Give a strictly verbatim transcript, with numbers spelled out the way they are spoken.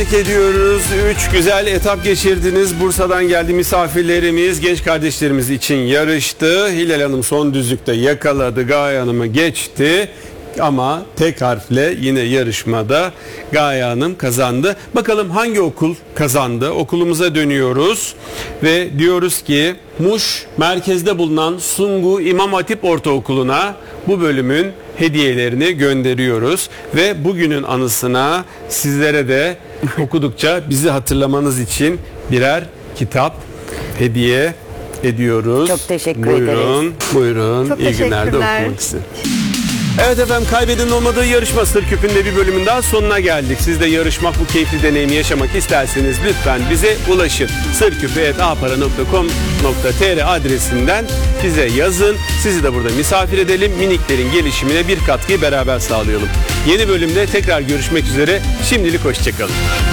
ediyoruz. Üç güzel etap geçirdiniz. Bursa'dan geldi misafirlerimiz, genç kardeşlerimiz için yarıştı. Hilal Hanım son düzlükte yakaladı, Gaye Hanım'ı geçti. Ama tek harfle yine yarışmada Gaye Hanım kazandı. Bakalım hangi okul kazandı? Okulumuza dönüyoruz ve diyoruz ki Muş merkezde bulunan Sungu İmam Hatip Ortaokulu'na bu bölümün hediyelerini gönderiyoruz. Ve bugünün anısına sizlere de okudukça bizi hatırlamanız için birer kitap hediye ediyoruz. Çok teşekkür buyurun, ederiz. Buyurun, Çok iyi günlerde teşekkürler. okumak istedim. Evet efendim, kaybedenin olmadığı yarışma Sır Küpü'nde bir bölümün daha sonuna geldik. Siz de yarışmak, bu keyifli deneyimi yaşamak isterseniz lütfen bize ulaşın. sırküpü et apara nokta com nokta tr adresinden bize yazın. Sizi de burada misafir edelim. Miniklerin gelişimine bir katkıyı beraber sağlayalım. Yeni bölümde tekrar görüşmek üzere. Şimdilik hoşçakalın.